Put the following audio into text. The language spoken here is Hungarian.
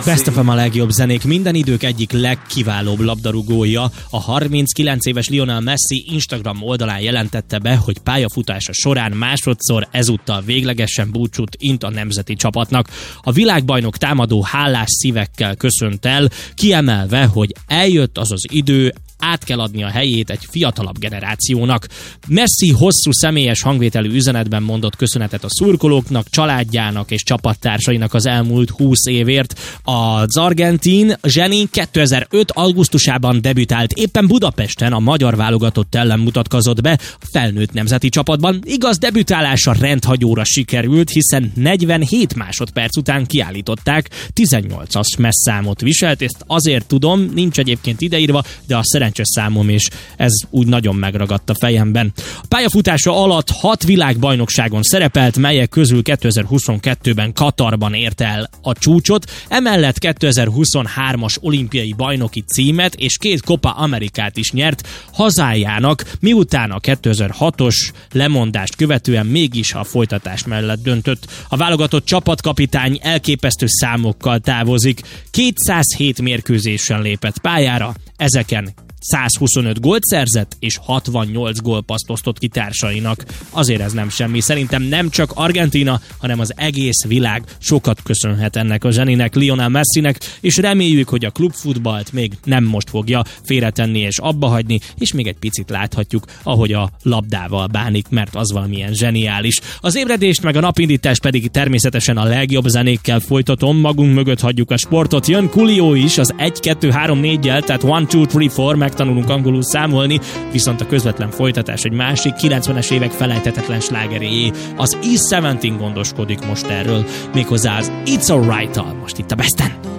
Best of a legjobb zenék, minden idők egyik legkiválóbb labdarúgója, a 39 éves Lionel Messi Instagram oldalán jelentette be, hogy pályafutása során másodszor ezúttal véglegesen búcsút int a nemzeti csapatnak. A világbajnok támadó hálás szívekkel köszönt el, kiemelve, hogy eljött az az idő, át kell adni a helyét egy fiatalabb generációnak. Messi hosszú személyes hangvételű üzenetben mondott köszönetet a szurkolóknak, családjának és csapattársainak az elmúlt 20 évért. Az argentin zseni 2005. augusztusában debütált éppen Budapesten, a magyar válogatott ellen mutatkozott be a felnőtt nemzeti csapatban. Igaz, debütálása rendhagyóra sikerült, hiszen 47 másodperc után kiállították, 18-as messzámot viselt, ezt azért tudom, nincs egyébként ideírva, de a szerencsés számom, és ez úgy nagyon megragadt a fejemben. A pályafutása alatt 6 világbajnokságon szerepelt, melyek közül 2022-ben Katarban ért el a csúcsot, emellett 2023-as olimpiai bajnoki címet és 2 Copa Amerikát is nyert hazájának, miután a 2006-os lemondást követően mégis a folytatás mellett döntött. A válogatott csapatkapitány elképesztő számokkal távozik, 207 mérkőzésen lépett pályára, ezeken 125 gólt szerzett, és 68 gólpasszt osztott ki társainak. Azért ez nem semmi. Szerintem nem csak Argentína, hanem az egész világ sokat köszönhet ennek a zseninek, Lionel Messinek, és reméljük, hogy a klubfutballt még nem most fogja félretenni és abbahagyni, és még egy picit láthatjuk, ahogy a labdával bánik, mert az valamilyen zseniális. Az ébredést meg a napindítást pedig természetesen a legjobb zenékkel folytatom, magunk mögött hagyjuk a sportot. Jön Coolio is az 1-2-3-4-jel, tehát 1-2-3-4, megtanulunk angolul számolni, viszont a közvetlen folytatás egy másik 90-es évek felejthetetlen slágeréjé. Az E17 gondoskodik most erről, méghozzá az It's Alright-tal, most itt a Besten.